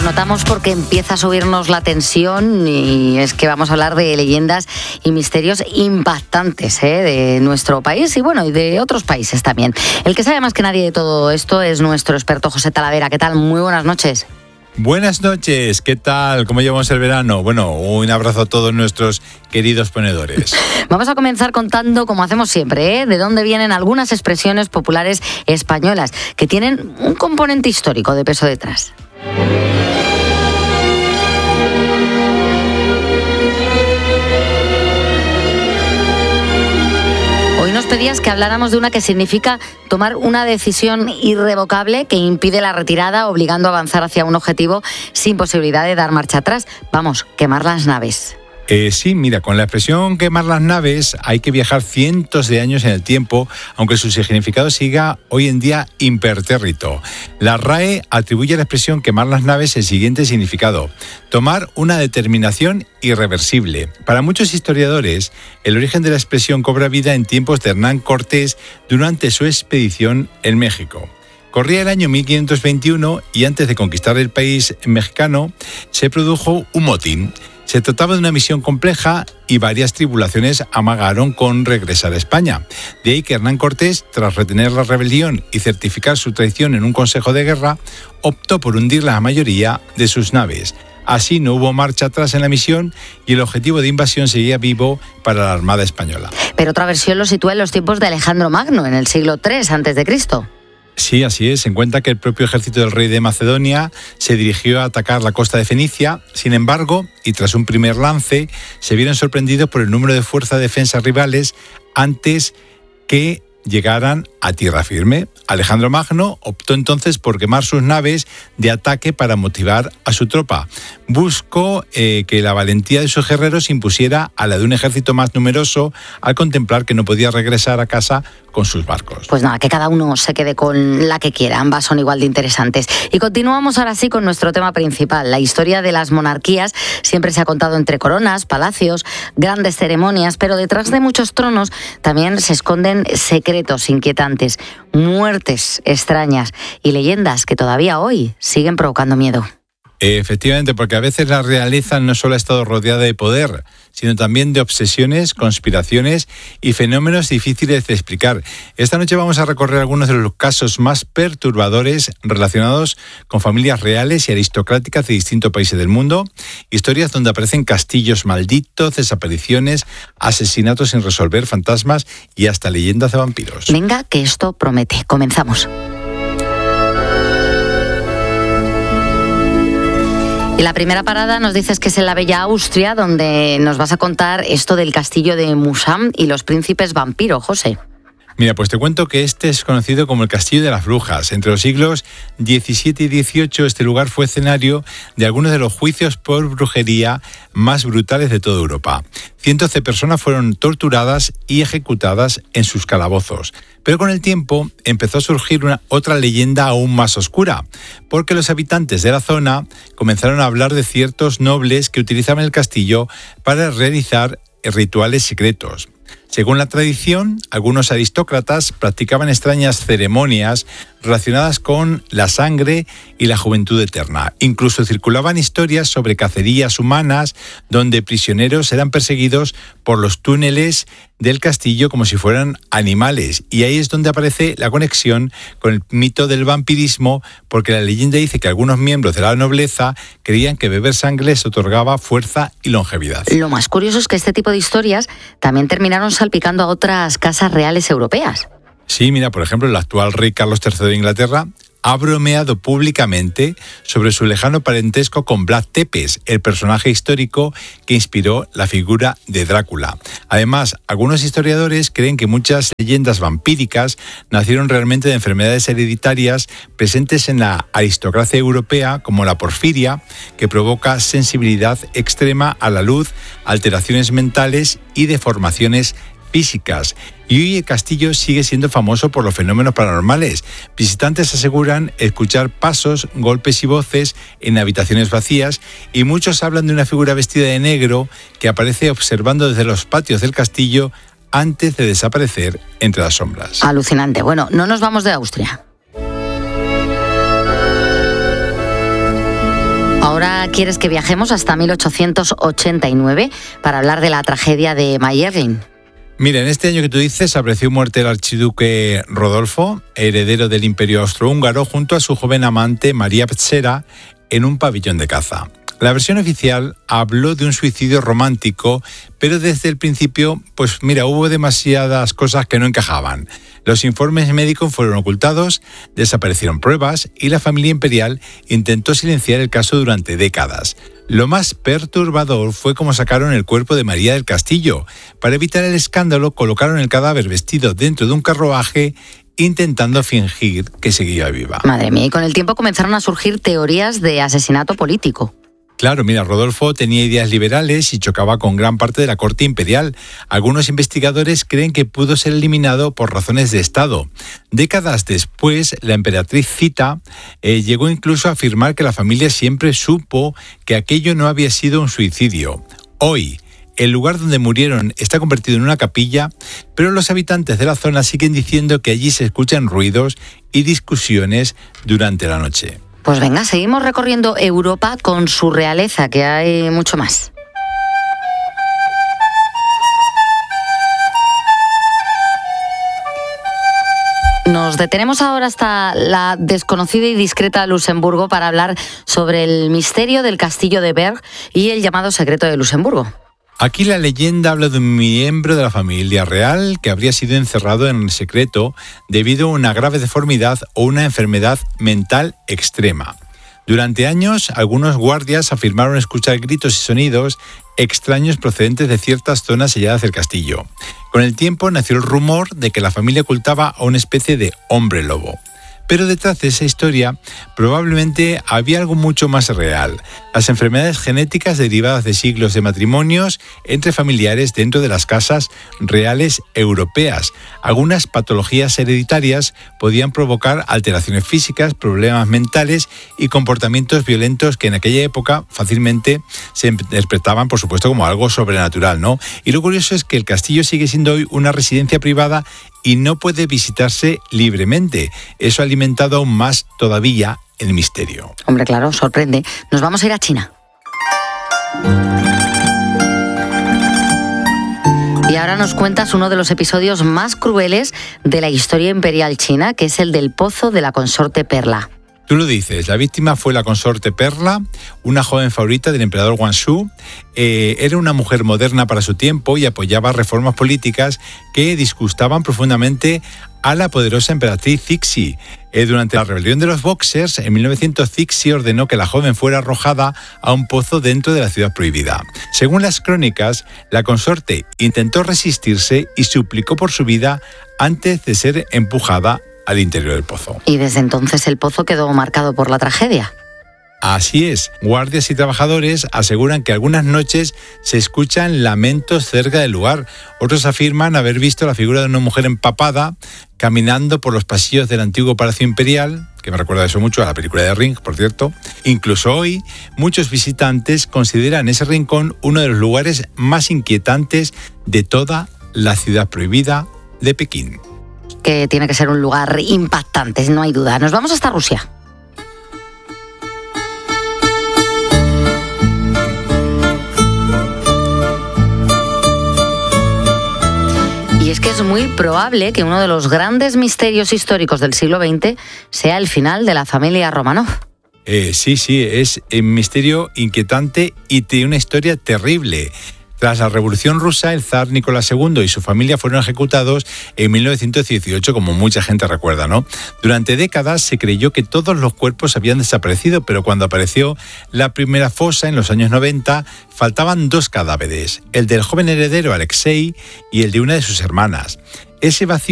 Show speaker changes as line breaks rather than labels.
notamos porque empieza a subirnos la tensión y es que vamos a hablar de leyendas y misterios impactantes de nuestro país y bueno, y de otros países también. El que sabe más que nadie de todo esto es nuestro experto José Talavera. ¿Qué tal? Muy buenas noches.
Buenas noches, ¿qué tal? ¿Cómo llevamos el verano? Bueno, un abrazo a todos nuestros queridos ponedores.
Vamos a comenzar contando, como hacemos siempre, de dónde vienen algunas expresiones populares españolas que tienen un componente histórico de peso detrás. Hoy nos pedías que habláramos de una que significa tomar una decisión irrevocable que impide la retirada, obligando a avanzar hacia un objetivo sin posibilidad de dar marcha atrás. Vamos, quemar las naves.
Sí, mira, con la expresión quemar las naves hay que viajar cientos de años en el tiempo, aunque su significado siga hoy en día impertérrito. La RAE atribuye a la expresión quemar las naves el siguiente significado: tomar una determinación irreversible. Para muchos historiadores, el origen de la expresión cobra vida en tiempos de Hernán Cortés durante su expedición en México. Corría el año 1521 y antes de conquistar el país mexicano se produjo un motín. Se trataba de una misión compleja y varias tribulaciones amagaron con regresar a España. De ahí que Hernán Cortés, tras retener la rebelión y certificar su traición en un consejo de guerra, optó por hundir la mayoría de sus naves. Así no hubo marcha atrás en la misión y el objetivo de invasión seguía vivo para la Armada Española.
Pero otra versión lo sitúa en los tiempos de Alejandro Magno, en el siglo III a.C.
Sí, así es. Se cuenta que el propio ejército del rey de Macedonia se dirigió a atacar la costa de Fenicia. Sin embargo, y tras un primer lance, se vieron sorprendidos por el número de fuerzas de defensa rivales antes que llegaran a tierra firme. Alejandro Magno optó entonces por quemar sus naves de ataque para motivar a su tropa. Buscó que la valentía de sus guerreros se impusiera a la de un ejército más numeroso al contemplar que no podía regresar a casa con sus barcos.
Pues nada, que cada uno se quede con la que quiera, ambas son igual de interesantes. Y continuamos ahora sí con nuestro tema principal. La historia de las monarquías siempre se ha contado entre coronas, palacios, grandes ceremonias, pero detrás de muchos tronos también se esconden secretos inquietantes, muertes extrañas y leyendas que todavía hoy siguen provocando miedo.
Efectivamente, porque a veces la realeza no solo ha estado rodeada de poder, sino también de obsesiones, conspiraciones y fenómenos difíciles de explicar. Esta noche vamos a recorrer algunos de los casos más perturbadores relacionados con familias reales y aristocráticas de distintos países del mundo, historias donde aparecen castillos malditos, desapariciones, asesinatos sin resolver, fantasmas y hasta leyendas de vampiros.
Venga, que esto promete. Comenzamos. Y la primera parada nos dices que es en la bella Austria, donde nos vas a contar esto del castillo de Musam y los príncipes vampiro, José.
Mira, pues te cuento que este es conocido como el Castillo de las Brujas. Entre los siglos XVII y XVIII, este lugar fue escenario de algunos de los juicios por brujería más brutales de toda Europa. Cientos de personas fueron torturadas y ejecutadas en sus calabozos. Pero con el tiempo empezó a surgir otra leyenda aún más oscura, porque los habitantes de la zona comenzaron a hablar de ciertos nobles que utilizaban el castillo para realizar rituales secretos. Según la tradición, algunos aristócratas practicaban extrañas ceremonias relacionadas con la sangre y la juventud eterna. Incluso circulaban historias sobre cacerías humanas donde prisioneros eran perseguidos por los túneles del castillo como si fueran animales. Y ahí es donde aparece la conexión con el mito del vampirismo, porque la leyenda dice que algunos miembros de la nobleza creían que beber sangre les otorgaba fuerza y longevidad.
Lo más curioso es que este tipo de historias también terminaron salpicando a otras casas reales europeas.
Sí, mira, por ejemplo, el actual rey Carlos III de Inglaterra ha bromeado públicamente sobre su lejano parentesco con Vlad Tepes, el personaje histórico que inspiró la figura de Drácula. Además, algunos historiadores creen que muchas leyendas vampíricas nacieron realmente de enfermedades hereditarias presentes en la aristocracia europea, como la porfiria, que provoca sensibilidad extrema a la luz, alteraciones mentales y deformaciones físicas. Y hoy el castillo sigue siendo famoso por los fenómenos paranormales. Visitantes aseguran escuchar pasos, golpes y voces en habitaciones vacías, y muchos hablan de una figura vestida de negro que aparece observando desde los patios del castillo antes de desaparecer entre las sombras.
Alucinante. Bueno, no nos vamos de Austria. Ahora quieres que viajemos hasta 1889 para hablar de la tragedia de Mayerling.
Mira, en este año que tú dices, apareció muerto el archiduque Rodolfo, heredero del Imperio Austrohúngaro, junto a su joven amante María Petsera, en un pabellón de caza. La versión oficial habló de un suicidio romántico, pero desde el principio, hubo demasiadas cosas que no encajaban. Los informes médicos fueron ocultados, desaparecieron pruebas y la familia imperial intentó silenciar el caso durante décadas. Lo más perturbador fue cómo sacaron el cuerpo de María del Castillo. Para evitar el escándalo, colocaron el cadáver vestido dentro de un carruaje, intentando fingir que seguía viva.
Madre mía, y con el tiempo comenzaron a surgir teorías de asesinato político.
Claro, mira, Rodolfo tenía ideas liberales y chocaba con gran parte de la corte imperial. Algunos investigadores creen que pudo ser eliminado por razones de Estado. Décadas después, la emperatriz Zita llegó incluso a afirmar que la familia siempre supo que aquello no había sido un suicidio. Hoy, el lugar donde murieron está convertido en una capilla, pero los habitantes de la zona siguen diciendo que allí se escuchan ruidos y discusiones durante la noche.
Pues venga, seguimos recorriendo Europa con su realeza, que hay mucho más. Nos detenemos ahora hasta la desconocida y discreta Luxemburgo para hablar sobre el misterio del castillo de Berg y el llamado secreto de Luxemburgo.
Aquí la leyenda habla de un miembro de la familia real que habría sido encerrado en secreto debido a una grave deformidad o una enfermedad mental extrema. Durante años, algunos guardias afirmaron escuchar gritos y sonidos extraños procedentes de ciertas zonas selladas del castillo. Con el tiempo nació el rumor de que la familia ocultaba a una especie de hombre lobo. Pero detrás de esa historia probablemente había algo mucho más real: las enfermedades genéticas derivadas de siglos de matrimonios entre familiares dentro de las casas reales europeas. Algunas patologías hereditarias podían provocar alteraciones físicas, problemas mentales y comportamientos violentos que en aquella época fácilmente se interpretaban, por supuesto, como algo sobrenatural, ¿no? Y lo curioso es que el castillo sigue siendo hoy una residencia privada y no puede visitarse libremente. Eso ha alimentado aún más todavía el misterio.
Hombre, claro, sorprende. Nos vamos a ir a China. Y ahora nos cuentas uno de los episodios más crueles de la historia imperial china, que es el del pozo de la consorte Perla.
Tú lo dices, la víctima fue la consorte Perla, una joven favorita del emperador Guangxu. Era una mujer moderna para su tiempo y apoyaba reformas políticas que disgustaban profundamente a la poderosa emperatriz Cixi. Durante la rebelión de los Boxers, en 1900, Cixi ordenó que la joven fuera arrojada a un pozo dentro de la ciudad prohibida. Según las crónicas, la consorte intentó resistirse y suplicó por su vida antes de ser empujada al interior del pozo.
Y desde entonces el pozo quedó marcado por la tragedia.
Así es, guardias y trabajadores aseguran que algunas noches se escuchan lamentos cerca del lugar. Otros afirman haber visto la figura de una mujer empapada caminando por los pasillos del antiguo Palacio Imperial, que me recuerda eso mucho a la película de Ring, por cierto. Incluso hoy, muchos visitantes consideran ese rincón uno de los lugares más inquietantes de toda la ciudad prohibida de Pekín.
Que tiene que ser un lugar impactante, no hay duda. Nos vamos hasta Rusia. Y es que es muy probable que uno de los grandes misterios históricos del siglo XX sea el final de la familia Romanov.
Sí, es un misterio inquietante y tiene una historia terrible. Tras la Revolución Rusa, el zar Nicolás II y su familia fueron ejecutados en 1918, como mucha gente recuerda, ¿no? Durante décadas se creyó que todos los cuerpos habían desaparecido, pero cuando apareció la primera fosa en los años 90, faltaban 2 cadáveres, el del joven heredero Alexei y el de una de sus hermanas. Ese vacío